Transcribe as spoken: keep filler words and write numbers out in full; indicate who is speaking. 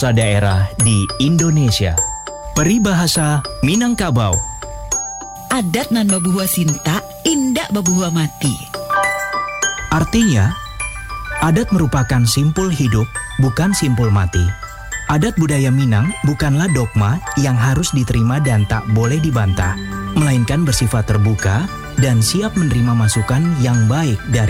Speaker 1: daerah di Indonesia. Peribahasa Minangkabau.
Speaker 2: Adat nan babuhua sinta, indak babuhua mati.
Speaker 1: Artinya, adat merupakan simpul hidup, bukan simpul mati. Adat budaya Minang bukanlah dogma yang harus diterima dan tak boleh dibantah, melainkan bersifat terbuka dan siap menerima masukan yang baik dari